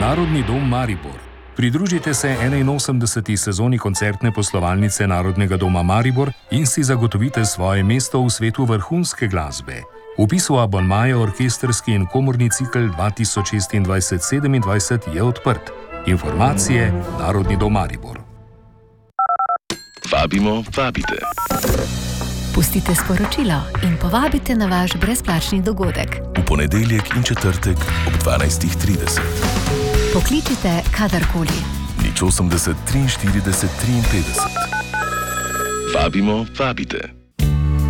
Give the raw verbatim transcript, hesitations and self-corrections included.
Narodni dom Maribor. Pridružite se enainosemdeseti sezoni koncertne poslovalnice Narodnega doma Maribor in si zagotovite svoje mesto v svetu vrhunske glasbe. Vpis v abonmaje orkestrski in komorni cikel dva tisoč šestindvajset sedemindvajset je odprt. Informacije Narodni dom Maribor. Vabimo, vabite. Pustite sporočilo in povabite na vaš brezplačni dogodek. V ponedeljek in četrtek ob dvanajstih trideset. Pokličite kadarkoli. nič osemdeset triinštirideset triinpetdeset. Vabimo, vabite.